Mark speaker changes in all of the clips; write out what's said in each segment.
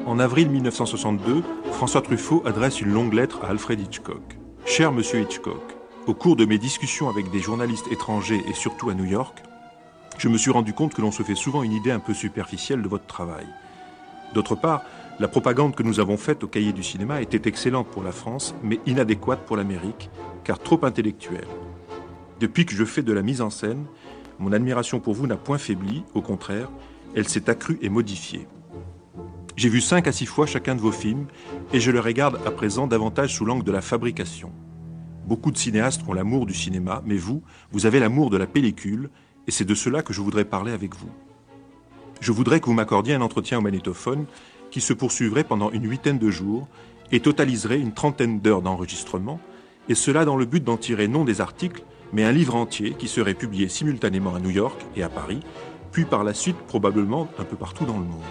Speaker 1: En avril 1962, François Truffaut adresse une longue lettre à Alfred Hitchcock. « Cher Monsieur Hitchcock, au cours de mes discussions avec des journalistes étrangers et surtout à New York, je me suis rendu compte que l'on se fait souvent une idée un peu superficielle de votre travail. D'autre part, la propagande que nous avons faite au Cahier du cinéma était excellente pour la France, mais inadéquate pour l'Amérique, car trop intellectuelle. Depuis que je fais de la mise en scène, mon admiration pour vous n'a point faibli, au contraire, elle s'est accrue et modifiée. J'ai vu 5 à 6 fois chacun de vos films et je le regarde à présent davantage sous l'angle de la fabrication. Beaucoup de cinéastes ont l'amour du cinéma, mais vous avez l'amour de la pellicule et c'est de cela que je voudrais parler avec vous. Je voudrais que vous m'accordiez un entretien au magnétophone qui se poursuivrait pendant une 8aine de jours et totaliserait une 30aine d'heures d'enregistrement, et cela dans le but d'en tirer non des articles, mais un livre entier qui serait publié simultanément à New York et à Paris, puis par la suite probablement un peu partout dans le monde.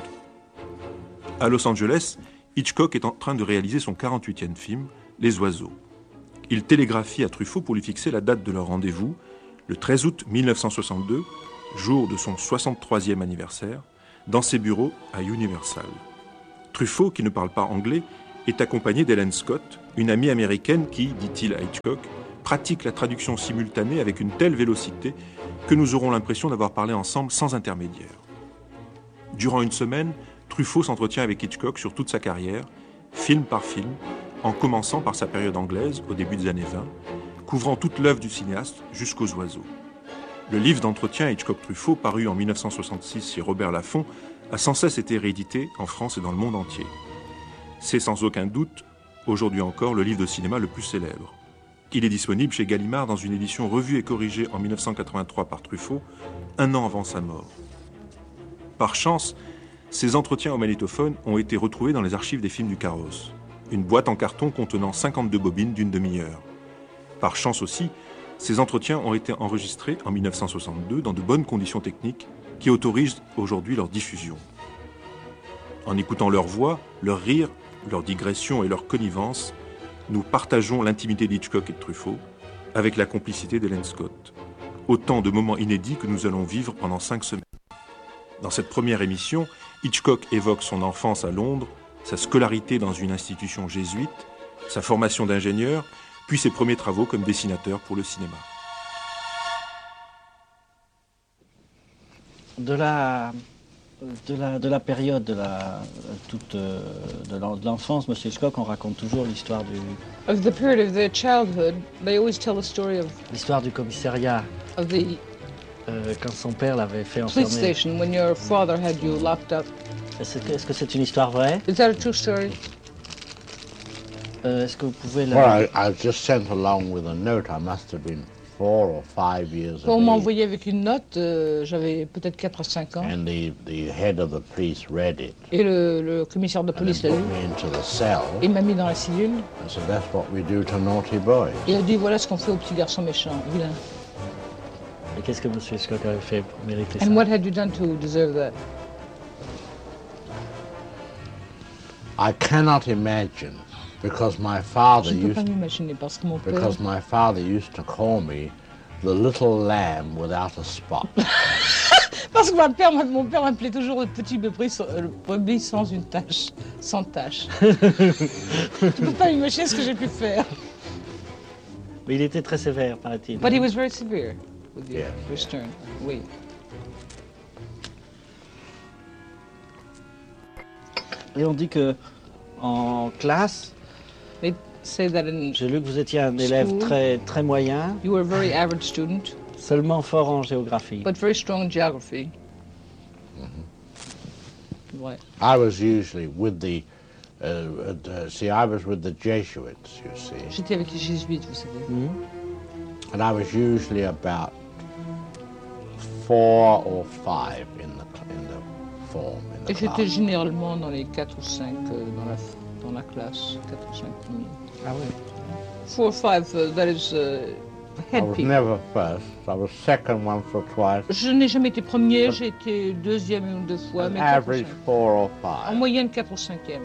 Speaker 1: À Los Angeles, Hitchcock est en train de réaliser son 48e film, Les Oiseaux. Il télégraphie à Truffaut pour lui fixer la date de leur rendez-vous, le 13 août 1962, jour de son 63e anniversaire, dans ses bureaux à Universal. Truffaut, qui ne parle pas anglais, est accompagné d'Helen Scott, une amie américaine qui, dit-il à Hitchcock, pratique la traduction simultanée avec une telle vélocité que nous aurons l'impression d'avoir parlé ensemble sans intermédiaire. Durant une semaine, Truffaut s'entretient avec Hitchcock sur toute sa carrière, film par film, en commençant par sa période anglaise au début des années 20, couvrant toute l'œuvre du cinéaste jusqu'aux oiseaux. Le livre d'entretien Hitchcock-Truffaut, paru en 1966 chez Robert Laffont, a sans cesse été réédité en France et dans le monde entier. C'est sans aucun doute, aujourd'hui encore, le livre de cinéma le plus célèbre. Il est disponible chez Gallimard dans une édition revue et corrigée en 1983 par Truffaut, un an avant sa mort. Par chance, ces entretiens au magnétophone ont été retrouvés dans les archives des films du Carrosse, une boîte en carton contenant 52 bobines d'une demi-heure. Par chance aussi, ces entretiens ont été enregistrés en 1962 dans de bonnes conditions techniques qui autorisent aujourd'hui leur diffusion. En écoutant leur voix, leur rire, leurs digressions et leur connivence, nous partageons l'intimité d'Hitchcock et de Truffaut avec la complicité d'Helen Scott. Autant de moments inédits que nous allons vivre pendant 5 semaines. Dans cette première émission, Hitchcock évoque son enfance à Londres, sa scolarité dans une institution jésuite, sa formation d'ingénieur, puis ses premiers travaux comme dessinateur pour le cinéma.
Speaker 2: De la période de l'enfance, M. Hitchcock, on raconte toujours l'histoire du...
Speaker 3: Of the period of their childhood, they always tell the story of...
Speaker 2: L'histoire du commissariat.
Speaker 3: Of the...
Speaker 2: quand son père l'avait fait
Speaker 3: enfermer.
Speaker 2: Police
Speaker 3: station, when your father had you locked up.
Speaker 2: Est-ce que c'est une histoire vraie?
Speaker 3: Is that a true story?
Speaker 2: Est-ce que vous pouvez la...
Speaker 4: Well, I was just sent along with a note. I must have been 4 or 5 years
Speaker 3: Quand on
Speaker 4: of
Speaker 3: m'a
Speaker 4: age.
Speaker 3: envoyé avec une note, j'avais peut-être 4 à 5 ans.
Speaker 4: And the head of the police read it.
Speaker 3: Et le commissaire de police l'a lu. Il m'a mis dans la cellule.
Speaker 4: And so that's what we do to naughty boys.
Speaker 3: Il a dit voilà ce qu'on fait aux petits garçons méchants, vilains.
Speaker 2: Et qu'est-ce que M. Hitchcock avait fait pour mériter ça?
Speaker 3: And what had you done to deserve that?
Speaker 4: I cannot imagine, because my father
Speaker 3: Je ne peux pas
Speaker 4: used
Speaker 3: m'imaginer parce que mon père...
Speaker 4: because my father used to call me the little lamb without a spot.
Speaker 3: Parce que mon père m'appelait toujours le petit brebis sans une tache, sans tache. Tu peux pas imaginer ce que j'ai pu faire.
Speaker 2: Mais il était très sévère, paraît-il.
Speaker 3: But he was very severe with you,
Speaker 4: Yes.
Speaker 3: very stern. Oui.
Speaker 2: Et on dit que en classe,
Speaker 3: They say that in
Speaker 2: j'ai lu que vous étiez un élève
Speaker 3: School.
Speaker 2: très moyen,
Speaker 3: you were a very average student,
Speaker 2: seulement fort en géographie.
Speaker 3: but very strong in geography. Ouais.
Speaker 4: I was usually with the I was with the Jesuits, you see,
Speaker 3: J'étais avec les jésuites, vous savez.
Speaker 4: and I was usually about 4 or 5 in the form in the
Speaker 3: Et j'étais
Speaker 4: class.
Speaker 3: généralement dans les 4 ou 5 dans la classe, 4 ou 5 premiers.
Speaker 2: Ah oui.
Speaker 3: 4 or 5, that is
Speaker 4: I
Speaker 3: head
Speaker 4: was
Speaker 3: people.
Speaker 4: never first. I was second once or twice.
Speaker 3: Je n'ai jamais été premier, j'ai été deuxième une ou deux fois,
Speaker 4: An
Speaker 3: mais 4 ou
Speaker 4: average
Speaker 3: 5.
Speaker 4: 4 or
Speaker 3: En
Speaker 4: 5.
Speaker 3: moyenne 4 ou 5e.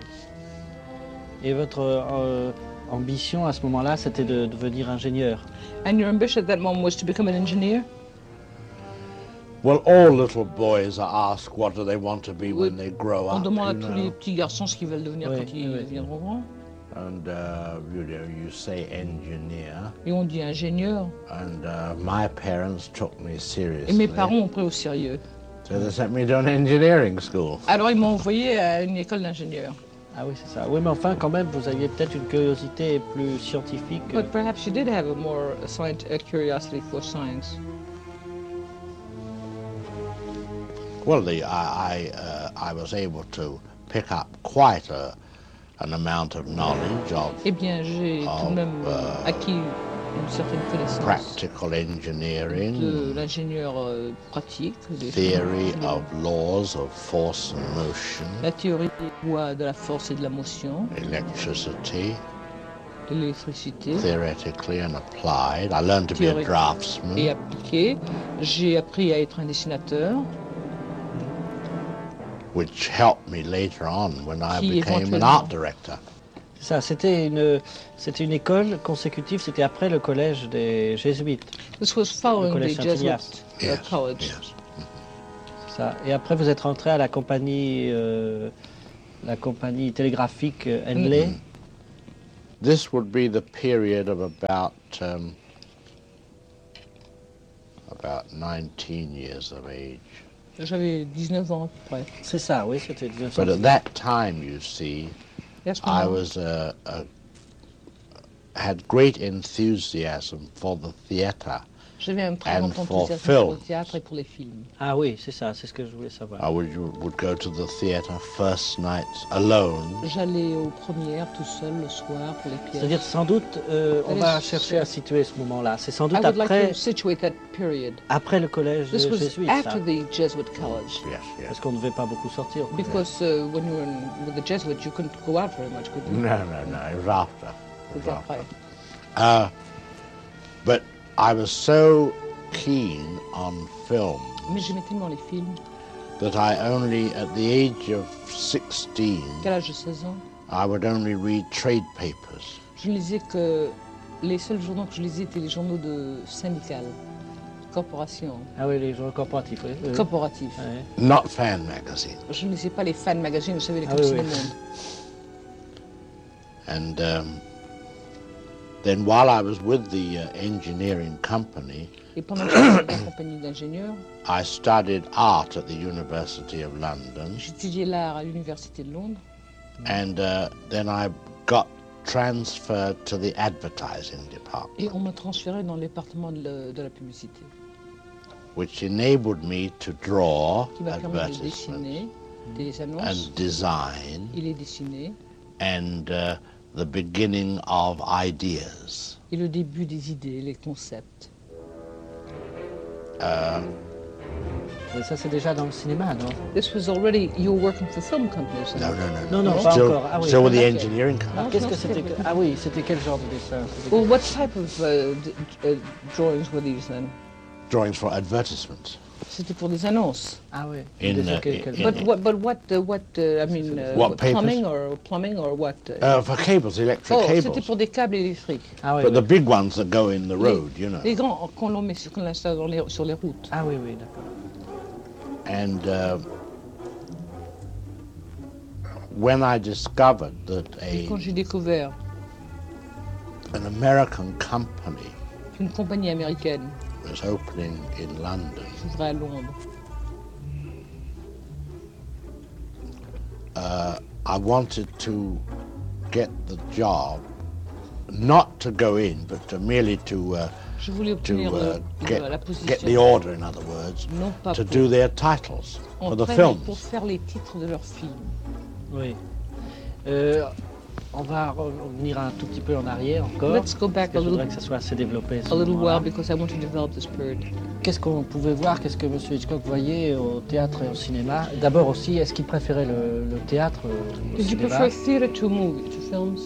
Speaker 2: Et votre ambition à ce moment-là, c'était de devenir ingénieur.
Speaker 3: And your ambition at that moment was to become an engineer?
Speaker 4: Well, all little boys are asked what do they want to be when they grow
Speaker 3: On
Speaker 4: up.
Speaker 3: demande à
Speaker 4: you
Speaker 3: tous
Speaker 4: know.
Speaker 3: les petits garçons ce qu'ils veulent devenir
Speaker 2: Oui,
Speaker 3: quand ils
Speaker 2: oui.
Speaker 3: deviendront grands.
Speaker 4: And you know, you say engineer.
Speaker 3: Et on dit ingénieur.
Speaker 4: And my parents took me
Speaker 3: Et
Speaker 4: seriously.
Speaker 3: mes parents ont pris au sérieux.
Speaker 4: So they sent me to an engineering school.
Speaker 3: Alors ils m'ont envoyé à une école d'ingénieur.
Speaker 2: Ah oui, c'est ça. Oui, mais enfin, quand même, vous aviez peut-être une curiosité plus scientifique.
Speaker 3: But perhaps you did have a more curiosity for science.
Speaker 4: Well, I was able to pick up quite an amount of knowledge of
Speaker 3: Eh bien, j'ai tout de même acquis une certaine connaissance
Speaker 4: practical
Speaker 3: de
Speaker 4: engineering,
Speaker 3: l'ingénieur pratique,
Speaker 4: theory of laws of force and motion,
Speaker 3: la théorie des lois de la force et de la motion,
Speaker 4: electricity,
Speaker 3: de l'électricité,
Speaker 4: theoretically and applied. I learned to be a
Speaker 3: Théorique.
Speaker 4: draftsman.
Speaker 3: et appliquée. J'ai appris à être un dessinateur,
Speaker 4: Which helped me later on when I
Speaker 3: Qui
Speaker 4: became an
Speaker 3: éventuellement-
Speaker 4: art director.
Speaker 2: C'est ça, c'était une école consécutive, c'était après le collège des jésuites.
Speaker 3: This was following
Speaker 2: collège
Speaker 3: the
Speaker 2: Saint-Ignace.
Speaker 3: Jesuit college.
Speaker 4: yes.
Speaker 2: C'est ça. Et après, vous êtes rentré à la compagnie télégraphique Henley.
Speaker 4: This would be the period of about 19 years of age.
Speaker 3: J'avais 19 ans à peu près.
Speaker 2: C'est ça, oui, c'était
Speaker 4: But
Speaker 2: 1900.
Speaker 4: at that time, you see,
Speaker 3: Et à ce
Speaker 4: I
Speaker 3: moment-là,
Speaker 4: was had great enthusiasm for the theatre.
Speaker 3: j'avais un très
Speaker 4: and
Speaker 3: grand
Speaker 4: for
Speaker 3: enthousiasme
Speaker 4: film.
Speaker 3: pour le théâtre et pour les films.
Speaker 2: Ah oui, c'est ça, c'est ce que je voulais savoir.
Speaker 4: I would go to the theatre first night alone,
Speaker 3: J'allais aux premières tout seul le soir pour les pièces.
Speaker 2: C'est-à-dire, sans doute, on
Speaker 3: Allez,
Speaker 2: va
Speaker 3: c'est-
Speaker 2: chercher à situer ce moment-là. C'est sans
Speaker 3: I
Speaker 2: doute
Speaker 3: would like
Speaker 2: après,
Speaker 3: to situate that period.
Speaker 2: après le collège
Speaker 3: This was
Speaker 2: jésuite, ça.
Speaker 3: after the Jesuit college.
Speaker 4: yes, yes.
Speaker 2: Parce qu'on ne devait pas beaucoup sortir.
Speaker 3: Because when you were with the Jesuits, you couldn't go out very much, could you?
Speaker 4: No, it was after. It was
Speaker 3: C'était
Speaker 4: after.
Speaker 3: après.
Speaker 4: But I was so keen on film
Speaker 3: Mais j'aimais tellement les films
Speaker 4: that I only, at the age of 16,
Speaker 3: qu'à l'âge de 16 ans,
Speaker 4: I would only read trade papers.
Speaker 3: je ne lisais que... Les seuls journaux que je lisais étaient les journaux de syndicales, corporations,
Speaker 2: Ah oui, les journaux corporatifs. Oui.
Speaker 3: corporatifs.
Speaker 2: Ouais.
Speaker 4: Not fan magazines.
Speaker 3: Je ne lisais pas les fan magazines, vous savez, les
Speaker 2: Ah
Speaker 3: comme
Speaker 2: oui,
Speaker 3: du
Speaker 2: oui.
Speaker 3: monde.
Speaker 4: And then while I was with the engineering company,
Speaker 3: Et pendant que j'étais dans la compagnie d'ingénieurs,
Speaker 4: I studied art at the University of London.
Speaker 3: j'étudiais l'art à l'université de Londres.
Speaker 4: And then I got transferred to the advertising department,
Speaker 3: Et on m'a transféré dans le département de la publicité,
Speaker 4: which enabled me to draw
Speaker 3: qui m'a permis de
Speaker 4: advertisements
Speaker 3: dessiner des annonces
Speaker 4: and design
Speaker 3: et les dessiner,
Speaker 4: and the beginning of ideas.
Speaker 3: et le début des idées, les concepts.
Speaker 2: Mais ça, c'est déjà dans le cinéma, non?
Speaker 3: This was already, you were working for film companies.
Speaker 4: No,
Speaker 2: Non, non, pas
Speaker 4: Still,
Speaker 2: encore. Ah oui.
Speaker 4: still with the
Speaker 2: Ok.
Speaker 4: engineering company.
Speaker 2: Alors, qu'est-ce que c'était que... Ah oui, c'était quel genre de dessin? C'était-
Speaker 3: Well, what type of drawings were these then?
Speaker 4: Drawings for advertisements.
Speaker 3: C'était pour des annonces.
Speaker 2: Ah oui.
Speaker 4: In,
Speaker 2: Déjà, quel-
Speaker 4: in-
Speaker 2: quel-
Speaker 3: But what I mean,
Speaker 4: What papers?
Speaker 3: plumbing or what?
Speaker 4: For cables, electric
Speaker 3: Oh, c'était
Speaker 4: cables.
Speaker 3: pour des câbles électriques.
Speaker 2: Ah oui,
Speaker 4: But
Speaker 2: oui.
Speaker 4: the big ones that go in the road, you know.
Speaker 3: Les grands qu'on l'on met qu'on installe sur les routes.
Speaker 2: Ah oui, oui, d'accord.
Speaker 4: And when I discovered that
Speaker 3: Quand j'ai découvert
Speaker 4: an American company
Speaker 3: qu'une compagnie américaine
Speaker 4: was opening in London,
Speaker 3: s'ouvrait à Londres,
Speaker 4: I wanted to get the job, not to go in, but to merely to
Speaker 3: je voulais obtenir la
Speaker 4: get the
Speaker 3: position,
Speaker 4: order, in other words,
Speaker 3: non pas
Speaker 4: to
Speaker 3: pour,
Speaker 4: do their titles for the
Speaker 3: entrer, mais
Speaker 4: films.
Speaker 3: pour faire les titres de leurs films.
Speaker 2: Oui. On va revenir un tout petit peu en arrière encore.
Speaker 3: Let's go back
Speaker 2: Parce que
Speaker 3: a
Speaker 2: je voudrais
Speaker 3: little,
Speaker 2: que ça soit assez développé. ce
Speaker 3: a little
Speaker 2: moment-là.
Speaker 3: while because I want to develop this period.
Speaker 2: Qu'est-ce qu'on pouvait voir, qu'est-ce que M. Hitchcock voyait au théâtre et au cinéma? D'abord aussi, est-ce qu'il préférait le théâtre au
Speaker 3: Did you
Speaker 2: cinéma?
Speaker 3: prefer theatre to films?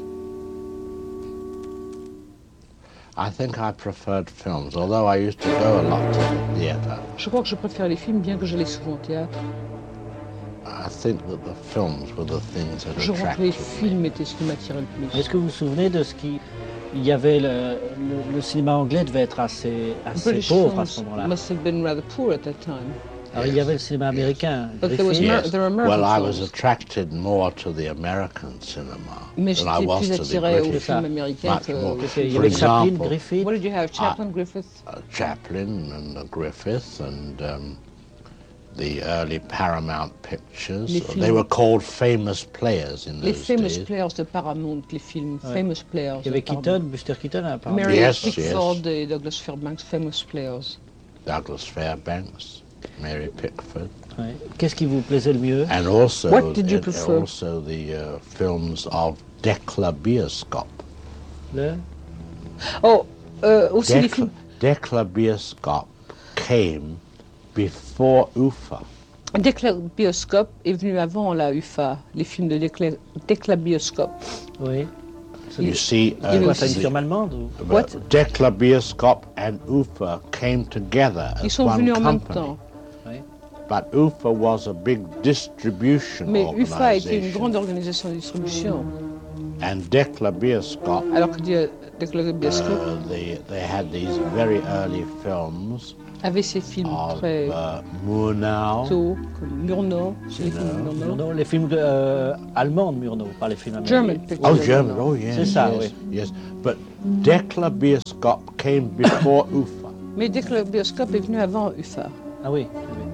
Speaker 4: I think I preferred films, although I used to go a lot to the theatre.
Speaker 3: Je crois que je préfère les films, bien que j'allais souvent au théâtre.
Speaker 4: I think that the films were the things that
Speaker 3: Je crois que les
Speaker 4: attracted me.
Speaker 3: films étaient ce qui m'attirait le plus.
Speaker 2: Est-ce que vous vous souvenez de ce qui il y avait le cinéma anglais devait être assez
Speaker 3: British
Speaker 2: pauvre à
Speaker 3: films
Speaker 2: ce moment-là.
Speaker 3: must have been rather poor at that time.
Speaker 2: Alors il y avait le cinéma américain.
Speaker 3: But there was
Speaker 2: Griffith.
Speaker 3: there were American
Speaker 4: Well, I was
Speaker 3: films.
Speaker 4: attracted more to the American cinema
Speaker 3: Mais
Speaker 4: than I
Speaker 3: j'étais
Speaker 4: was
Speaker 3: plus
Speaker 4: to the
Speaker 3: attiré aux
Speaker 4: British.
Speaker 3: films américains
Speaker 4: Much more.
Speaker 3: que...
Speaker 2: Il y
Speaker 4: For
Speaker 2: avait Chaplin,
Speaker 4: example,
Speaker 2: Griffith.
Speaker 3: What did you have? Chaplin, Griffith?
Speaker 4: Chaplin and Griffith and the early Paramount pictures.
Speaker 3: Les
Speaker 4: They
Speaker 3: films-
Speaker 4: were called famous players in
Speaker 3: Les
Speaker 4: those
Speaker 3: famous
Speaker 4: days.
Speaker 3: players de Paramount, les films
Speaker 2: Ouais.
Speaker 3: famous players.
Speaker 2: Il y avait
Speaker 3: de Paramount.
Speaker 2: Keaton, Buster Keaton apparemment.
Speaker 3: Mary
Speaker 4: Yes,
Speaker 3: Pickford
Speaker 4: yes.
Speaker 3: et Douglas Fairbanks, famous players.
Speaker 4: Douglas Fairbanks, Mary Pickford,
Speaker 2: Ouais. Qu'est-ce qui vous plaisait le mieux?
Speaker 4: and also
Speaker 3: What did you prefer?
Speaker 4: also the films of Decla Bioskop.
Speaker 2: Le...
Speaker 3: Oh, aussi les films...
Speaker 4: Decla Bioskop came before UFA.
Speaker 3: Déclabioscope est venu avant la UFA, les films de Déclabioscope.
Speaker 2: Oui.
Speaker 4: You see,
Speaker 3: Il
Speaker 2: Quoi,
Speaker 3: aussi-
Speaker 2: ça, une firme allemande ou...
Speaker 3: What?
Speaker 4: Decla Bioskop and UFA came together
Speaker 3: Ils
Speaker 4: as
Speaker 3: sont
Speaker 4: one
Speaker 3: venus en même
Speaker 4: company.
Speaker 3: temps.
Speaker 4: But UFA was a big distribution
Speaker 3: Mais UFA était une
Speaker 4: organization.
Speaker 3: grande organisation de distribution.
Speaker 4: And Decla Bioskop,
Speaker 3: Alors que Déclabioscope
Speaker 4: they had these very early films
Speaker 3: avait ses films
Speaker 4: of
Speaker 3: très
Speaker 4: Murnau.
Speaker 3: tôt, comme Murnau, c'est les films de Murnau.
Speaker 2: Murnau, les films allemands de Murnau, pas les films américains.
Speaker 3: German pictures.
Speaker 4: Oh,
Speaker 3: of
Speaker 4: German.
Speaker 3: Murnau.
Speaker 4: Oh, yes.
Speaker 2: C'est ça,
Speaker 4: yes, yes. But Decla Bioskop came before UFA.
Speaker 3: Mais Déclabioscope est venu avant UFA.
Speaker 2: Ah oui. oui.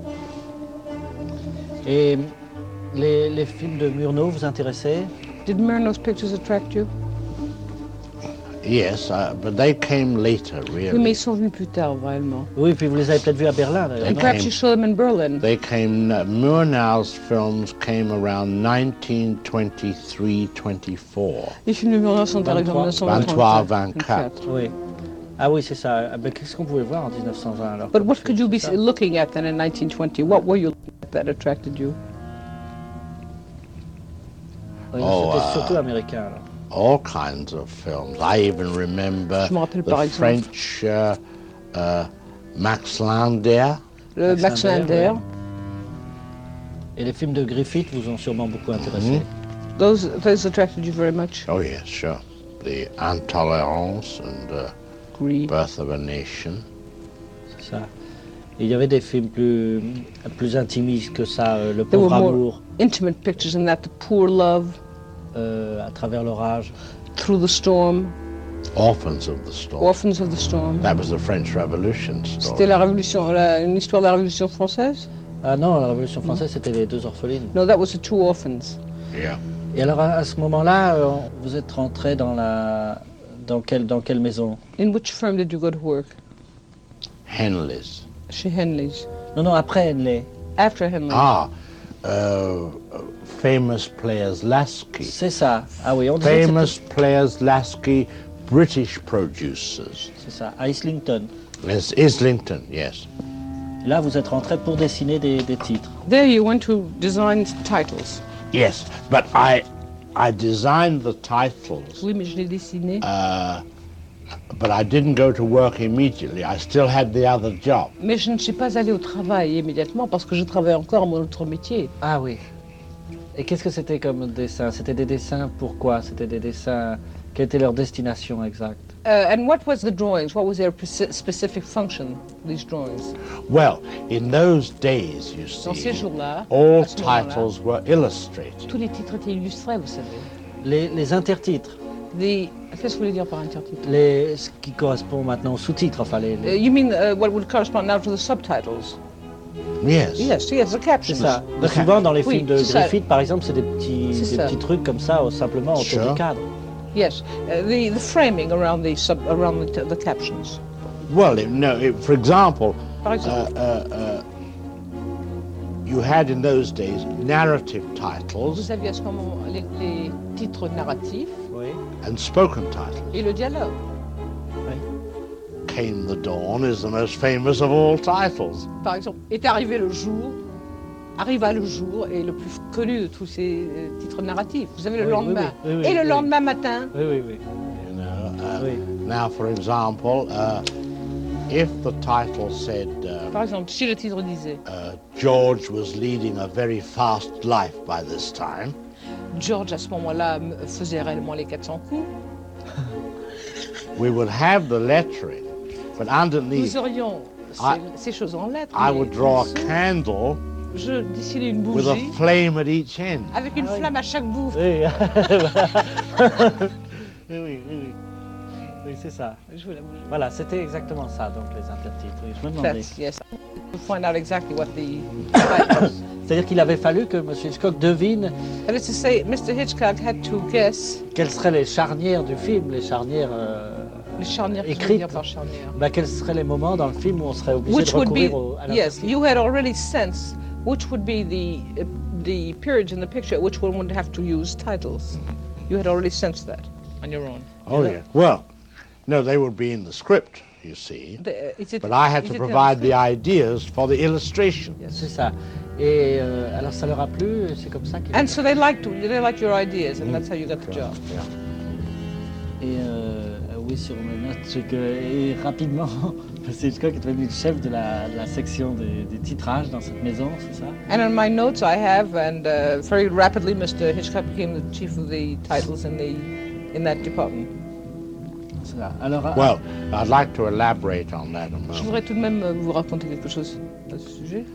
Speaker 2: Et les films de Murnau vous intéressaient?
Speaker 3: Did Murnau's pictures attract you?
Speaker 4: Yes, but they came later,
Speaker 3: Oui, mais
Speaker 4: really.
Speaker 3: ils sont venus plus tard, vraiment.
Speaker 2: Oui, puis vous les avez peut-être vus à Berlin d'ailleurs.
Speaker 3: And
Speaker 2: non?
Speaker 3: perhaps you saw them in Berlin.
Speaker 4: They came, Murnau's films came around 1923-24.
Speaker 3: Les films de Murnau sont arrivés en
Speaker 4: 23,
Speaker 3: 1924.
Speaker 2: Oui. Ah oui, c'est ça. Ah ben, qu'est-ce qu'on pouvait voir en 1920 alors?
Speaker 3: But what could you be
Speaker 2: Ça.
Speaker 3: looking at then in 1920? What were you looking at that attracted you?
Speaker 2: Oui,
Speaker 4: Oh,
Speaker 2: c'était surtout américain alors.
Speaker 4: All kinds of films. I even remember
Speaker 3: Je me rappelle par
Speaker 4: the
Speaker 3: exemple
Speaker 4: French Max Lander.
Speaker 3: le
Speaker 2: Max
Speaker 3: Max
Speaker 2: Lander,
Speaker 3: Lander.
Speaker 2: oui. Et les films de Griffith vous ont sûrement beaucoup intéressé.
Speaker 3: Those attracted you very much.
Speaker 4: Oh yes, sure. The Intolerance and
Speaker 3: Greed.
Speaker 4: Birth of a Nation.
Speaker 2: C'est ça. Et il y avait des films plus intimistes que ça, Le
Speaker 3: There were
Speaker 2: pauvre
Speaker 3: more
Speaker 2: amour,
Speaker 3: intimate pictures in that. The Poor Love,
Speaker 2: À travers l'orage.
Speaker 3: Through the Storm,
Speaker 4: Orphans of the Storm.
Speaker 3: Orphans of the Storm.
Speaker 4: That was the French Revolution
Speaker 3: C'était
Speaker 4: story.
Speaker 3: la révolution, une histoire de la Révolution française?
Speaker 2: Ah non, la Révolution française, c'était les deux orphelines.
Speaker 3: No, that was the Two Orphans.
Speaker 4: Yeah.
Speaker 2: Et alors à ce moment-là, vous êtes rentré dans quelle maison?
Speaker 3: In which firm did you go to work?
Speaker 4: Henleys.
Speaker 3: Chez Henley's.
Speaker 2: Non, après Henley.
Speaker 3: After Henley's.
Speaker 4: Famous Players Lasky.
Speaker 2: C'est ça. Ah oui, on disait que
Speaker 4: Famous Players Lasky, British producers.
Speaker 2: c'est ça, à Islington.
Speaker 4: Yes, Islington, yes.
Speaker 2: Là, vous êtes rentré pour dessiner des titres.
Speaker 3: There you went to design titles.
Speaker 4: Yes, but I designed the titles,
Speaker 3: Oui, mais je l'ai dessiné.
Speaker 4: but I didn't go to work immediately. I still had the other job.
Speaker 3: Mais je ne suis pas allée au travail immédiatement parce que je travaille encore à mon autre métier.
Speaker 2: Ah oui. Et qu'est-ce que c'était comme dessin? C'était des dessins pourquoi? C'était des dessins... Quelle était leur destination exacte?
Speaker 3: And what was the drawings? What was their specific function, these drawings?
Speaker 4: Well, in those days, you
Speaker 3: Dans ces
Speaker 4: see,
Speaker 3: jours-là,
Speaker 4: all
Speaker 3: à ce moment-là,
Speaker 4: titles were illustrated.
Speaker 3: tous les titres étaient illustrés, vous savez.
Speaker 2: Les intertitres,
Speaker 3: Qu'est-ce que vous voulez dire par intertitre?
Speaker 2: ce qui correspond maintenant aux sous-titres, enfin les...
Speaker 3: You mean what would correspond now to the subtitles?
Speaker 4: Yes.
Speaker 3: Yes, the
Speaker 2: C'est
Speaker 3: captions.
Speaker 2: ça. Souvent dans les
Speaker 3: Oui,
Speaker 2: films de
Speaker 3: c'est ça.
Speaker 2: Griffith, par exemple, c'est des
Speaker 3: C'est ça.
Speaker 2: petits trucs comme ça, simplement autour
Speaker 4: Sure.
Speaker 2: du cadre.
Speaker 3: Yes, the framing around the captions.
Speaker 4: Well, for example,
Speaker 3: Par exemple,
Speaker 4: you had in those days narrative titles
Speaker 3: vous aviez à ce moment les titres narratifs
Speaker 2: Oui.
Speaker 4: and spoken titles.
Speaker 3: et le dialogue.
Speaker 4: Came the Dawn is the most famous of all titles.
Speaker 3: Par exemple, est arrivé le jour, arriva le jour est le plus connu de tous ces titres narratifs. Vous avez le
Speaker 2: Oui,
Speaker 3: lendemain.
Speaker 2: oui, oui, oui,
Speaker 3: Et le
Speaker 2: oui.
Speaker 3: lendemain matin,
Speaker 2: Oui, oui, oui.
Speaker 4: You know.
Speaker 2: Oui.
Speaker 4: Now, for example, if the title said
Speaker 3: par exemple, si le titre disait
Speaker 4: George was leading a very fast life by this time,
Speaker 3: George à ce moment-là faisait réellement les 400 coups,
Speaker 4: we would have the lettering, but underneath
Speaker 3: Nous aurions
Speaker 4: I-
Speaker 3: ces choses en lettres.
Speaker 4: I
Speaker 3: mais
Speaker 4: would draw a
Speaker 3: dessous,
Speaker 4: candle
Speaker 3: je dessinais une
Speaker 4: with a
Speaker 3: bougie
Speaker 4: flame at each end.
Speaker 3: avec une flamme à chaque bout.
Speaker 2: Oui, oui, oui, oui. Oui, c'est ça.
Speaker 3: Je veux la bougie.
Speaker 2: Voilà, c'était exactement ça, donc les intertitres. Oui, je me demandais.
Speaker 3: That's, yes. To find out exactly what the titles.
Speaker 2: C'est-à-dire qu'il avait fallu que M. Hitchcock devine
Speaker 3: That is to say, Mr. Hitchcock had to guess
Speaker 2: quelles seraient les charnières du film, les charnières.
Speaker 3: les charnières que je veux
Speaker 2: Écrites.
Speaker 3: dire par charnière.
Speaker 2: Quels seraient les moments dans le film où on serait obligé
Speaker 3: Which
Speaker 2: de
Speaker 3: would be,
Speaker 2: recourir à
Speaker 3: yes,
Speaker 2: l'intertitre.
Speaker 3: you had already sensed which would be the periods in the picture at which one would have to use titles. You had already sensed that on your own.
Speaker 4: Oh, yeah. Well, no, they would be in the script, you see. But I had to provide the ideas for the illustration.
Speaker 2: C'est ça. Et alors ça leur a plu, c'est comme ça qu'ils...
Speaker 3: And so they liked your ideas, and that's how you got the job.
Speaker 2: Et oui, sur mes notes, c'est que et rapidement, M. Hitchcock est devenu le chef de la section des titrages dans cette maison, c'est ça?
Speaker 3: And on my notes I have, and very rapidly, Mr. Hitchcock became the chief of the titles in that department.
Speaker 2: C'est ça. Alors,
Speaker 4: Well, I'd like to elaborate on that a
Speaker 3: Je
Speaker 4: moment.
Speaker 3: voudrais tout de même vous raconter quelque chose à ce sujet.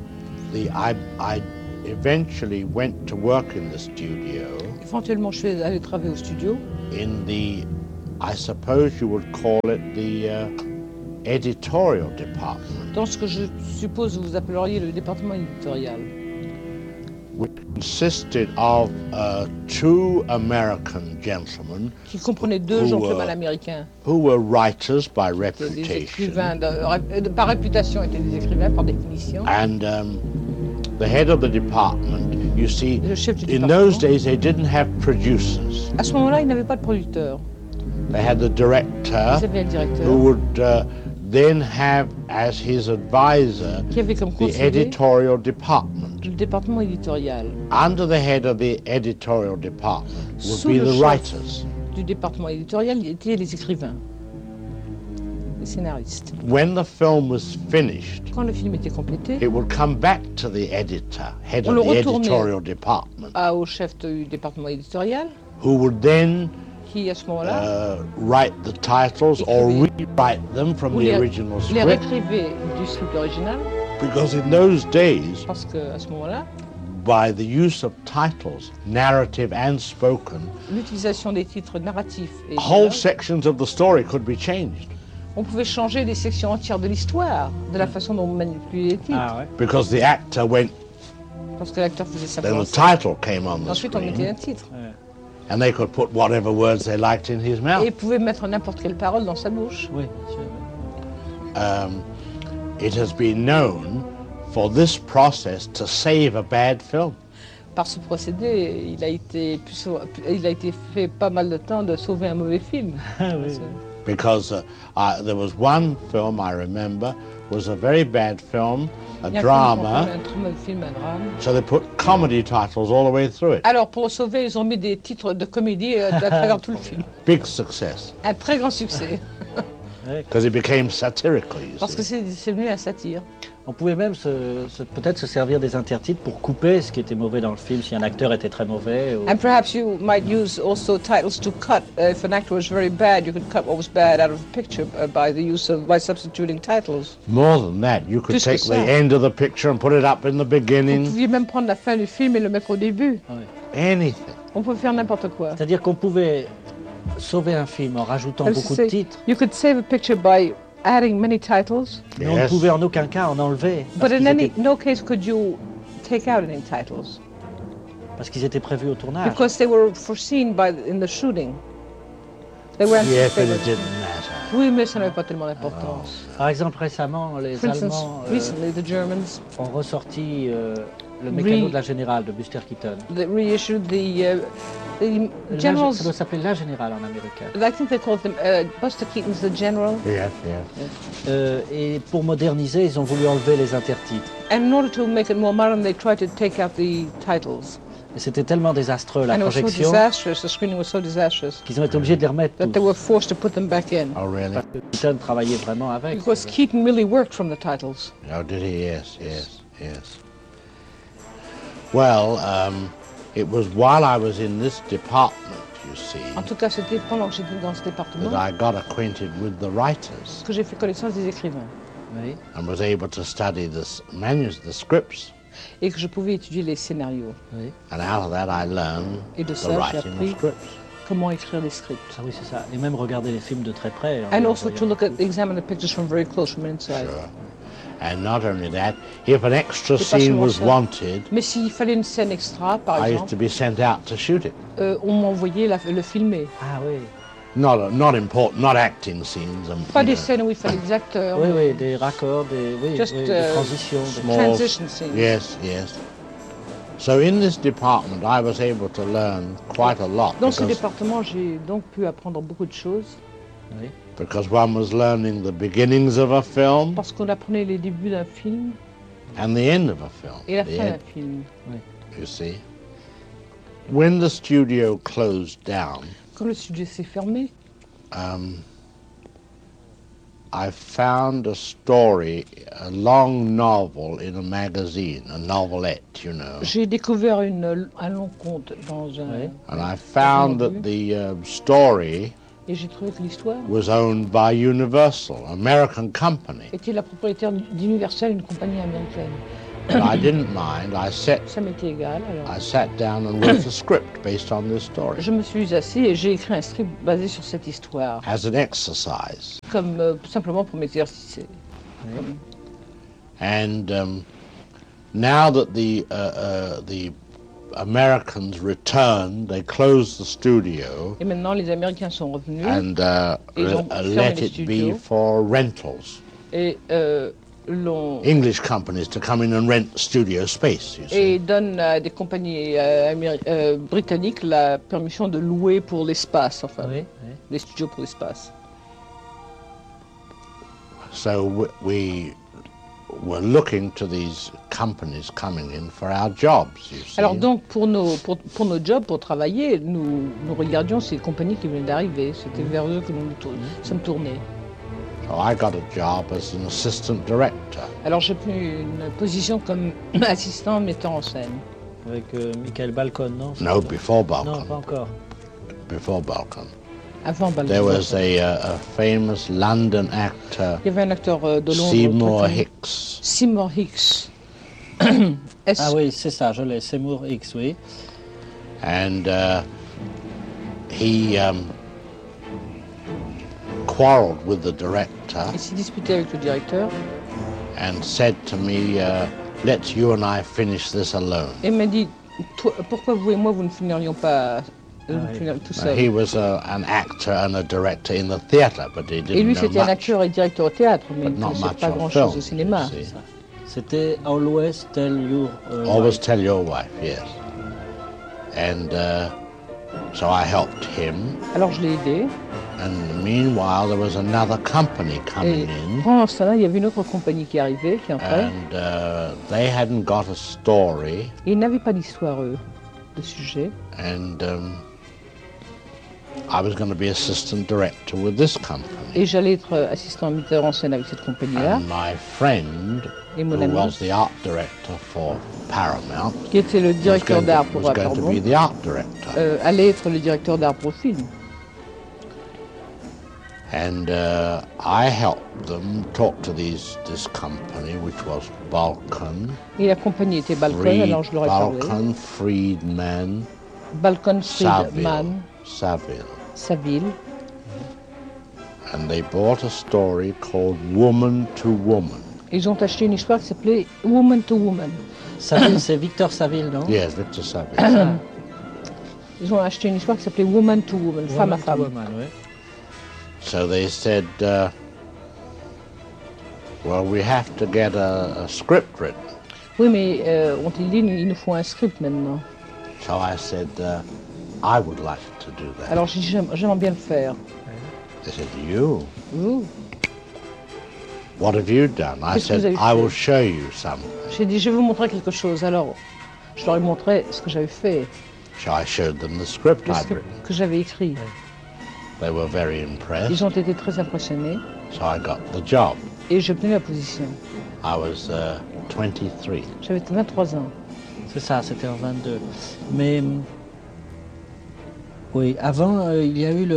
Speaker 4: I eventually went to work in the studio
Speaker 3: Éventuellement, je suis allé travailler au studio,
Speaker 4: in the, I suppose you would call it the editorial department,
Speaker 3: dans ce que je suppose vous appelleriez le département éditorial,
Speaker 4: which consisted of two American gentlemen
Speaker 3: qui comprenait deux
Speaker 4: Who,
Speaker 3: gentlemen américains,
Speaker 4: who were writers by
Speaker 3: des
Speaker 4: reputation.
Speaker 3: écrivains par réputation étaient des écrivains par définition.
Speaker 4: And the head of the department, you see,
Speaker 3: Le chef du
Speaker 4: in those
Speaker 3: département.
Speaker 4: days they didn't have producers.
Speaker 3: À ce moment-là, ils n'avaient pas de producteur.
Speaker 4: They had the director
Speaker 3: Ils avaient le directeur
Speaker 4: who would then have as his advisor
Speaker 3: qui avait comme
Speaker 4: the
Speaker 3: conseiller
Speaker 4: editorial department.
Speaker 3: le département éditorial.
Speaker 4: Under the head of the editorial department would
Speaker 3: Sous
Speaker 4: be
Speaker 3: le
Speaker 4: the
Speaker 3: chef
Speaker 4: writers.
Speaker 3: du département éditorial, il y étaient les écrivains, les scénaristes.
Speaker 4: When the film was finished,
Speaker 3: Quand le film était complété,
Speaker 4: it would come back to the editor, head
Speaker 3: On
Speaker 4: of
Speaker 3: le
Speaker 4: the
Speaker 3: retournait.
Speaker 4: editorial department,
Speaker 3: au chef du département éditorial,
Speaker 4: who would then
Speaker 3: qui à ce moment-là
Speaker 4: write the titles or
Speaker 3: Écrivait.
Speaker 4: rewrite them from
Speaker 3: ou
Speaker 4: the
Speaker 3: les
Speaker 4: original
Speaker 3: les
Speaker 4: script.
Speaker 3: réécrivait du script original,
Speaker 4: Because in those days,
Speaker 3: parce qu'à ce moment-là,
Speaker 4: by the use of titles, narrative and spoken,
Speaker 3: l'utilisation des titres narratifs et
Speaker 4: whole
Speaker 3: dialogues,
Speaker 4: sections of the story could be changed
Speaker 3: on pouvait changer des sections entières de l'histoire, de la façon dont on manipulait les titres,
Speaker 2: Ah ouais.
Speaker 4: because the actor went,
Speaker 3: parce que l'acteur faisait
Speaker 4: then
Speaker 3: simplement
Speaker 4: the
Speaker 3: ça.
Speaker 4: title came on the
Speaker 3: Ensuite, on mettait un
Speaker 4: screen,
Speaker 3: titre.
Speaker 4: and they could put whatever words they liked in his
Speaker 3: Et
Speaker 4: mouth.
Speaker 3: il pouvait mettre n'importe quelle parole dans sa bouche.
Speaker 2: Oui,
Speaker 4: It has been known for this process to save a bad film.
Speaker 3: Par ce procédé, il a été fait pas mal de temps de sauver un mauvais film.
Speaker 2: oui.
Speaker 4: Because there was one film I remember was a very bad film, a
Speaker 3: Il y a un
Speaker 4: drama,
Speaker 3: très mauvais film, un drame.
Speaker 4: so they put comedy titles all the way through it.
Speaker 3: Alors, pour le sauver, ils ont mis des titres de comédie à travers tout le film.
Speaker 4: Big success,
Speaker 3: Un très grand succès,
Speaker 4: because it became satirical, you
Speaker 3: parce que
Speaker 4: see.
Speaker 3: c'est devenu un satire.
Speaker 2: On pouvait même peut-être se servir des intertitres pour couper ce qui était mauvais dans le film, si un acteur était très mauvais. Ou...
Speaker 3: And perhaps you might use also titles to cut. If an actor was very bad, you could cut what was bad out of the picture by substituting titles.
Speaker 4: More than that, you could
Speaker 3: Plus que
Speaker 4: take the
Speaker 3: ça.
Speaker 4: end of the picture and put it up in the
Speaker 3: Vous
Speaker 4: beginning,
Speaker 3: pouviez même prendre la fin du film et le mettre au début.
Speaker 4: anything.
Speaker 3: On peut faire n'importe quoi.
Speaker 2: C'est-à-dire qu'on pouvait sauver un film en rajoutant
Speaker 3: Alors,
Speaker 2: beaucoup de titres,
Speaker 3: You could save a picture by adding many titles,
Speaker 2: mais on ne
Speaker 4: Yes.
Speaker 2: pouvait en aucun cas en enlever.
Speaker 3: but in
Speaker 2: qu'ils
Speaker 3: no case could you take out any titles
Speaker 2: parce qu'ils étaient prévus au tournage.
Speaker 3: because they were foreseen in the shooting. They were
Speaker 4: Yes, but
Speaker 3: anticipated.
Speaker 4: it didn't matter.
Speaker 3: Oui, mais ça n'avait pas tellement d'importance.
Speaker 2: Par exemple, récemment, les
Speaker 3: For instance,
Speaker 2: Allemands
Speaker 3: recently the Germans
Speaker 2: ont ressorti le mécano de la Générale de Buster Keaton.
Speaker 3: they reissued the
Speaker 2: Ça
Speaker 3: generals.
Speaker 2: doit s'appeler la Générale en américain.
Speaker 3: I think they called them Buster Keaton's the general.
Speaker 4: Yes, yes.
Speaker 2: Et pour moderniser, ils ont voulu enlever les intertitres.
Speaker 3: And in order to make it more modern, they tried to take out the titles.
Speaker 2: Et c'était tellement désastreux la
Speaker 3: And it was so
Speaker 2: projection
Speaker 3: disastrous. The screening was so disastrous
Speaker 2: qu'ils ont été obligés de les remettre
Speaker 3: that
Speaker 2: tous.
Speaker 3: they were forced to put them back in.
Speaker 4: Oh, really?
Speaker 2: Parce que Keaton travaillait vraiment avec.
Speaker 3: Because Keaton really worked from the titles.
Speaker 4: Oh, did he? Yes, yes, yes. Well, it was while I was in this department, you you see,
Speaker 3: En tout cas, c'était pendant que j'étais dans ce département
Speaker 4: that I got acquainted with the writers
Speaker 3: que j'ai fait connaissance des écrivains
Speaker 2: Oui.
Speaker 4: and was able to study the scripts.
Speaker 3: et que je pouvais étudier les scénarios.
Speaker 2: Oui.
Speaker 4: And out of that, I learned
Speaker 3: Et de
Speaker 4: the
Speaker 3: ça, j'ai
Speaker 4: writing of
Speaker 3: appris
Speaker 4: scripts.
Speaker 3: comment écrire des scripts.
Speaker 2: Ah oui, c'est ça. Et même regarder les films de très près.
Speaker 3: And
Speaker 2: en
Speaker 3: also to
Speaker 2: voyant.
Speaker 3: look at, examine the pictures from very close, from inside.
Speaker 4: Sure. And not only that, if an extra
Speaker 3: C'est pas
Speaker 4: scene
Speaker 3: seulement
Speaker 4: was
Speaker 3: ça.
Speaker 4: wanted,
Speaker 3: Mais s'il fallait une scène extra, par
Speaker 4: I used to
Speaker 3: exemple,
Speaker 4: be sent out to shoot it.
Speaker 3: on m'envoyait le filmer.
Speaker 2: Ah oui.
Speaker 4: Not important, not acting scenes.
Speaker 3: Pas
Speaker 4: you
Speaker 3: des
Speaker 4: know,
Speaker 3: scènes où il fallait des acteurs.
Speaker 2: Oui, oui, des raccords,
Speaker 3: Just,
Speaker 2: des transitions. des-
Speaker 4: small-
Speaker 3: Transition scenes.
Speaker 4: Yes, yes. So in this department, I was able to learn quite a lot
Speaker 3: Dans ce
Speaker 4: because,
Speaker 3: département, j'ai donc pu apprendre beaucoup de choses
Speaker 2: Oui.
Speaker 4: because one was learning the beginnings of a film
Speaker 3: parce qu'on apprenait les débuts d'un film
Speaker 4: and the end of a film.
Speaker 3: et la
Speaker 4: the
Speaker 3: fin
Speaker 4: end,
Speaker 3: d'un film.
Speaker 4: you see. When the studio closed down,
Speaker 3: Quand le studio s'est fermé,
Speaker 4: I found a story, a long novel in a magazine, a novelette, you know.
Speaker 3: j'ai découvert un long conte dans un...
Speaker 2: Oui.
Speaker 4: And I found that the story
Speaker 3: Et j'ai trouvé que l'histoire
Speaker 4: was owned by Universal, an American company.
Speaker 3: était la propriétaire d'Universal, une compagnie américaine.
Speaker 4: But I didn't mind. I
Speaker 3: Ça m'était égal. Alors,
Speaker 4: sat down and wrote a script based on this story
Speaker 3: je me suis assis et j'ai écrit un script basé sur cette histoire,
Speaker 4: as an exercise.
Speaker 3: comme simplement pour m'exercer.
Speaker 4: And now that the Americans returned, they closed the studio
Speaker 3: Et maintenant, les Américains sont revenus
Speaker 4: and
Speaker 3: Ils ont fermé
Speaker 4: let
Speaker 3: les
Speaker 4: it be
Speaker 3: studios.
Speaker 4: for rentals.
Speaker 3: et l'ont
Speaker 4: English companies to come in and rent studio space, you see.
Speaker 3: et donnent à des compagnies britanniques la permission de louer pour l'espace, enfin,
Speaker 2: Oui, oui.
Speaker 3: les studios pour l'espace.
Speaker 4: So we were looking to these companies coming in for our jobs, you see.
Speaker 3: Alors donc, pour nos jobs, pour travailler, nous regardions ces compagnies qui venaient d'arriver. C'était vers eux que nous sommes tournés.
Speaker 4: So I got a job as an assistant director.
Speaker 3: Alors j'ai pris une position comme assistant metteur en scène.
Speaker 2: Avec Michael Balcon, non?
Speaker 4: No, before
Speaker 2: Non,
Speaker 4: Balcon.
Speaker 2: pas encore.
Speaker 4: Before Balcon.
Speaker 3: Avant Balcon.
Speaker 4: There was a famous London actor,
Speaker 3: Il y avait un acteur de Londres.
Speaker 4: Seymour
Speaker 3: très connu.
Speaker 4: Hicks.
Speaker 3: Seymour Hicks.
Speaker 2: Ah oui, c'est ça, je l'ai. Seymour X, oui.
Speaker 4: And he quarreled with the director
Speaker 3: Il s'est disputé avec le directeur
Speaker 4: and said to me, let's you and I finish this alone.
Speaker 3: et m'a dit pourquoi vous et moi vous ne finirions pas tout seul.
Speaker 4: He was an actor and a director in the theatre, but he
Speaker 3: Et
Speaker 4: didn't
Speaker 3: lui
Speaker 4: know
Speaker 3: c'était un
Speaker 4: much.
Speaker 3: acteur et directeur au théâtre, mais il
Speaker 4: But
Speaker 3: ne
Speaker 4: not
Speaker 3: connaissait
Speaker 4: much
Speaker 3: pas
Speaker 4: on
Speaker 3: grand chose
Speaker 4: film,
Speaker 3: au cinéma.
Speaker 4: you see.
Speaker 2: C'était Always Tell Your
Speaker 4: Always
Speaker 2: Wife.
Speaker 4: tell your wife, yes. And so I helped him.
Speaker 3: Alors je l'ai aidé
Speaker 4: And meanwhile, there was another company
Speaker 3: et
Speaker 4: coming in,
Speaker 3: pendant ce temps-là il y avait une autre compagnie qui arrivait, qui entrait
Speaker 4: and they hadn't got a story,
Speaker 3: et ils n'avaient pas d'histoire eux, de sujet.
Speaker 4: and I was going to be assistant director with this company.
Speaker 3: Et j'allais être assistant metteur en scène avec cette compagnie-là.
Speaker 4: And my friend,
Speaker 3: Et mon
Speaker 4: who
Speaker 3: ami,
Speaker 4: was the art director for Paramount,
Speaker 3: qui était le
Speaker 4: was
Speaker 3: directeur
Speaker 4: going
Speaker 3: d'art
Speaker 4: to,
Speaker 3: pour
Speaker 4: was going to
Speaker 3: Paramount,
Speaker 4: be the art director.
Speaker 3: allait être le directeur d'art pour le film.
Speaker 4: And I helped them talk to this company, which was Balkan,
Speaker 3: Et la compagnie était Balcon, alors je leur ai parlé.
Speaker 4: Balkan, Friedman,
Speaker 3: Balcon
Speaker 4: Saville,
Speaker 3: Friedman,
Speaker 4: Saville.
Speaker 3: Saville.
Speaker 4: And they bought a story called Woman to Woman.
Speaker 3: Ils ont acheté une histoire qui s'appelait Woman to Woman.
Speaker 2: Saville, c'est Victor Saville, non?
Speaker 4: Yes, Victor Saville.
Speaker 3: Ils ont acheté une histoire qui s'appelait Woman to Woman, femme à
Speaker 2: Woman to
Speaker 3: femme.
Speaker 2: Woman, oui.
Speaker 4: So they said, well, we have to get a script written.
Speaker 3: Oui, mais ont-ils dit, il nous faut un script maintenant.
Speaker 4: So I said, I would like to do that.
Speaker 3: Alors j'ai dit, j'aimerais bien le faire.
Speaker 4: They said, you?
Speaker 3: Vous?
Speaker 4: What have you done? I
Speaker 3: Qu'est-ce que vous
Speaker 4: said,
Speaker 3: avez
Speaker 4: I
Speaker 3: fait?
Speaker 4: will show you something.
Speaker 3: J'ai dit, je vais vous montrer quelque chose. Alors, je leur ai montré ce que j'avais fait,
Speaker 4: So I showed them the script
Speaker 3: le
Speaker 4: I'd
Speaker 3: script
Speaker 4: written.
Speaker 3: que j'avais écrit.
Speaker 4: They were very impressed.
Speaker 3: Ils ont été très impressionnés
Speaker 4: So I got the job.
Speaker 3: et j'ai obtenu la position.
Speaker 4: I was 23.
Speaker 3: J'avais 23 ans.
Speaker 2: C'est ça, c'était en 22. Mais Oui, avant, il y a eu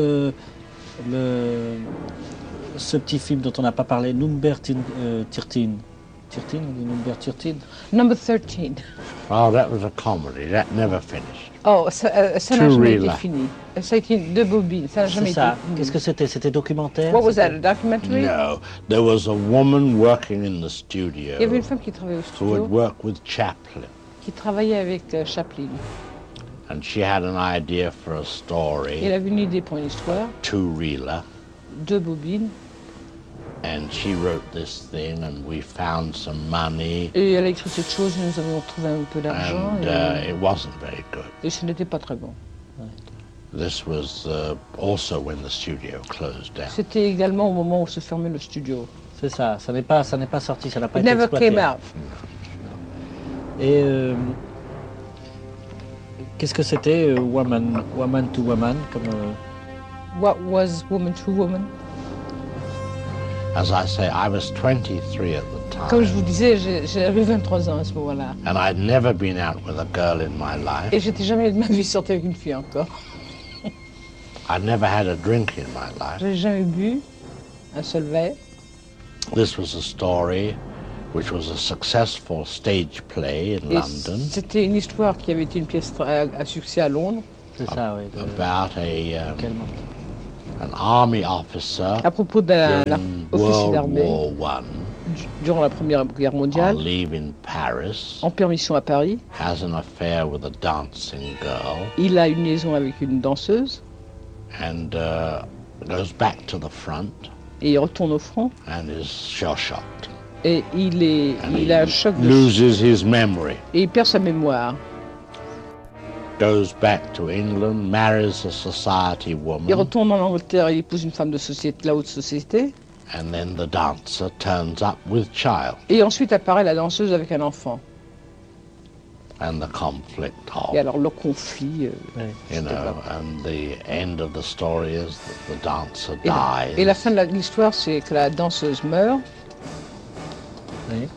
Speaker 2: ce petit film dont on n'a pas parlé, Number 13. 13, on dit Number 13.
Speaker 3: Number 13.
Speaker 4: Oh, that was a comedy. That never finished.
Speaker 3: Oh, ça n'a jamais été
Speaker 4: Two-reeler.
Speaker 3: fini. Ça a été deux bobines, ça n'a jamais
Speaker 2: C'est
Speaker 3: été
Speaker 2: ça.
Speaker 3: fini.
Speaker 2: Qu'est-ce que c'était? C'était documentaire?
Speaker 3: What was that,
Speaker 2: C'était-
Speaker 3: a documentary?
Speaker 4: No, there was a woman working in the studio
Speaker 3: Il y avait une femme qui travaillait au
Speaker 4: who had
Speaker 3: studio,
Speaker 4: worked with Chaplin,
Speaker 3: qui travaillait avec Chaplin.
Speaker 4: and she had an idea for a
Speaker 3: Et elle
Speaker 4: story,
Speaker 3: avait une idée pour une histoire,
Speaker 4: two-reeler,
Speaker 3: deux bobines,
Speaker 4: and she wrote this thing, and we found some money,
Speaker 3: et elle a écrit cette chose, nous avons trouvé un peu d'argent,
Speaker 4: and it wasn't very good.
Speaker 3: et ce n'était pas très bon.
Speaker 4: This was also when the studio closed down.
Speaker 3: C'était également au moment où se fermait le studio.
Speaker 2: C'est ça. Ça n'est pas sorti, ça n'a pas
Speaker 3: It
Speaker 2: été
Speaker 3: never
Speaker 2: exploité.
Speaker 3: came out.
Speaker 2: Et qu'est-ce que c'était, woman to woman, comme
Speaker 3: What was Woman to Woman?
Speaker 4: As I say, I was 23 at the
Speaker 3: Comme je vous
Speaker 4: time,
Speaker 3: disais, j'avais 23 ans à ce moment-là.
Speaker 4: and I'd never been out with a girl in my life.
Speaker 3: Et j'étais jamais de ma vie sortie avec une fille encore.
Speaker 4: I'd never had a drink in my life.
Speaker 3: J'avais jamais bu un seul verre.
Speaker 4: This was a story which was a successful stage play in
Speaker 3: Et
Speaker 4: London
Speaker 3: c'était une histoire qui avait été une pièce à succès à Londres,
Speaker 2: c'est ça, oui.
Speaker 4: about
Speaker 2: Quel nom?
Speaker 4: an army officer
Speaker 3: à propos d'un
Speaker 4: during
Speaker 3: officier
Speaker 4: World
Speaker 3: d'armée
Speaker 4: War I
Speaker 3: durant la Première Guerre
Speaker 4: on
Speaker 3: mondiale,
Speaker 4: leave in Paris,
Speaker 3: en permission à Paris.
Speaker 4: has an affair with a dancing girl,
Speaker 3: Il a une liaison avec une danseuse
Speaker 4: and goes back to the front
Speaker 3: et il retourne au front.
Speaker 4: and is shell-shocked.
Speaker 3: Et
Speaker 4: And
Speaker 3: il a un choc de
Speaker 4: loses his memory.
Speaker 3: et il perd sa mémoire.
Speaker 4: Goes back to England, marries a society
Speaker 3: Il
Speaker 4: woman,
Speaker 3: retourne en Angleterre, il épouse une femme de société, la haute société.
Speaker 4: and then the dancer turns up with child,
Speaker 3: Et ensuite apparaît la danseuse avec un enfant.
Speaker 4: and the conflict
Speaker 3: Et
Speaker 4: of,
Speaker 3: alors le conflit.
Speaker 4: you know, and the end of the story is that the dancer
Speaker 3: Et la
Speaker 4: dies,
Speaker 3: fin de l'histoire, c'est que la danseuse meurt.
Speaker 2: Oui.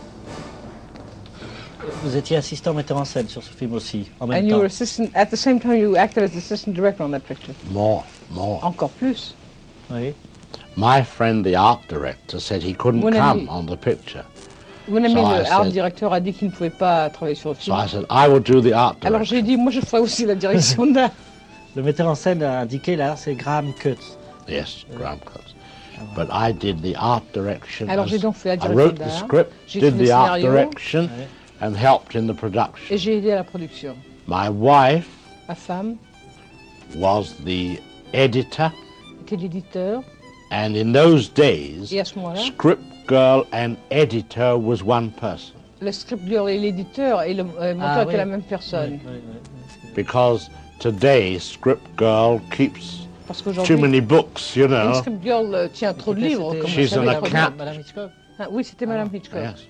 Speaker 2: Vous étiez assistant metteur en scène sur ce film aussi, en même
Speaker 3: And you
Speaker 2: temps.
Speaker 3: were assistant, at the same time you acted as assistant director on that picture.
Speaker 4: more.
Speaker 3: Encore plus.
Speaker 2: Oui.
Speaker 4: My friend, the art director, said he couldn't
Speaker 3: Mon
Speaker 4: come
Speaker 3: ami-
Speaker 4: on the picture.
Speaker 3: Mon ami
Speaker 4: So I
Speaker 3: le art
Speaker 4: said-
Speaker 3: directeur a dit qu'il ne pouvait pas travailler sur le
Speaker 4: So
Speaker 3: film.
Speaker 4: I said, I will do the art
Speaker 3: Alors
Speaker 4: direction.
Speaker 3: j'ai dit, moi je ferai aussi la direction d'art.
Speaker 2: Le metteur en scène a indiqué là, c'est Graham Cutts.
Speaker 4: Yes, Graham Cutts. But I did the art direction.
Speaker 3: Alors
Speaker 4: as-
Speaker 3: j'ai donc fait la
Speaker 4: I
Speaker 3: direction
Speaker 4: wrote the
Speaker 3: d'art.
Speaker 4: script,
Speaker 3: J'ai
Speaker 4: did
Speaker 3: fait le
Speaker 4: the art
Speaker 3: scénario.
Speaker 4: direction,
Speaker 2: Ouais.
Speaker 4: and helped in the
Speaker 3: Et
Speaker 4: production.
Speaker 3: j'ai aidé à la production.
Speaker 4: My wife
Speaker 3: Ma femme
Speaker 4: was the editor,
Speaker 3: était l'éditeur.
Speaker 4: and in those days,
Speaker 3: Et à ce moment-là,
Speaker 4: script girl and editor was one person,
Speaker 3: le script girl et l'éditeur et le monteur
Speaker 2: Ah,
Speaker 3: étaient
Speaker 2: oui.
Speaker 3: la même personne.
Speaker 2: Oui, oui, oui.
Speaker 4: because today script girl keeps
Speaker 3: Parce
Speaker 4: too
Speaker 3: qu'aujourd'hui,
Speaker 4: many books, you
Speaker 3: une
Speaker 4: know.
Speaker 3: script girl tient trop de
Speaker 2: C'était-
Speaker 3: livres.
Speaker 2: c'était-
Speaker 3: Comme
Speaker 4: She's
Speaker 3: vous
Speaker 4: an
Speaker 3: savez,
Speaker 4: account.
Speaker 2: Madame Hitchcock.
Speaker 3: Ah, oui, c'était Madame Hitchcock.
Speaker 4: Yes.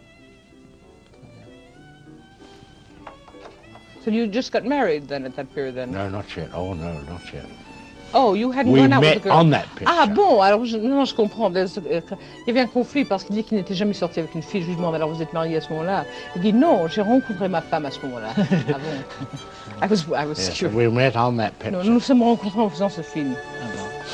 Speaker 3: So you just got married then at that period then?
Speaker 4: No, not yet. Oh no, not yet.
Speaker 3: Oh, you hadn't
Speaker 4: We
Speaker 3: gone out with
Speaker 4: met
Speaker 3: the girl.
Speaker 4: on that picture.
Speaker 3: Ah bon, alors non, je comprends. Il y avait un conflit parce qu'il dit qu'il n'était jamais sorti avec une fille. Je lui demande alors vous êtes marié à ce moment-là? Il dit non, j'ai rencontré ma femme à ce moment-là. Ah bon? I was
Speaker 4: Yes,
Speaker 3: curious.
Speaker 4: we met on that picture.
Speaker 3: Nous nous sommes rencontrés en faisant ce film.
Speaker 2: Ah bon.